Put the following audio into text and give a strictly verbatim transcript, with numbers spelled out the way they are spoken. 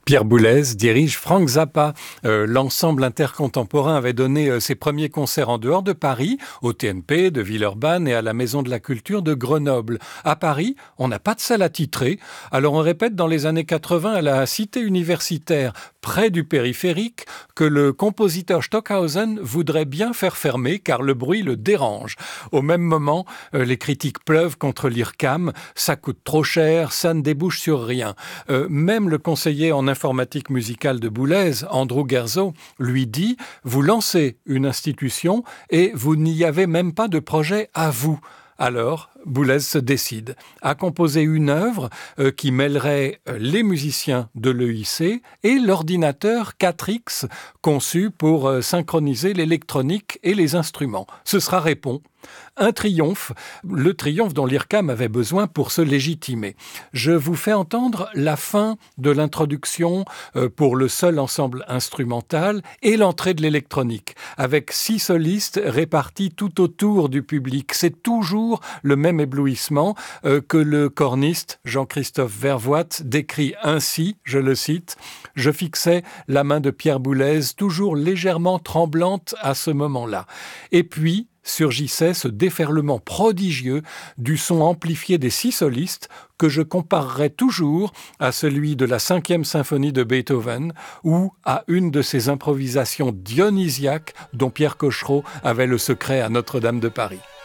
Pierre Boulez dirige Frank Zappa. Euh, l'ensemble intercontemporain avait donné euh, ses premiers concerts en dehors de Paris, au T N P de Villeurbanne et à la Maison de la Culture de Grenoble. À Paris, on n'a pas de salle attitrée, alors on répète dans les années quatre-vingts à la cité universitaire, près du périphérique, que le compositeur Stockhausen voudrait bien faire fermer car le bruit le dérange. Au même moment, euh, les critiques pleuvent contre l'I R C A M, ça coûte trop cher, ça ne débouche sur rien. Euh, même le conseiller en informatique musicale de Boulez, Andrew Guerzo, lui dit « Vous lancez une institution et vous n'y avez même pas de projet à vous ». Alors, Boulez se décide à composer une œuvre euh, qui mêlerait euh, les musiciens de l'E I C et l'ordinateur quatre X conçu pour euh, synchroniser l'électronique et les instruments. Ce sera Répond. Un triomphe, le triomphe dont l'I R C A M avait besoin pour se légitimer. Je vous fais entendre la fin de l'introduction euh, pour le seul ensemble instrumental et l'entrée de l'électronique, avec six solistes répartis tout autour du public. C'est toujours le même éblouissement euh, que le corniste Jean-Christophe Vervoite décrit ainsi, je le cite, « Je fixais la main de Pierre Boulez, toujours légèrement tremblante à ce moment-là. » Et puis, surgissait ce déferlement prodigieux du son amplifié des six solistes que je comparerais toujours à celui de la cinquième symphonie de Beethoven ou à une de ces improvisations dionysiaques dont Pierre Cochereau avait le secret à Notre-Dame de Paris.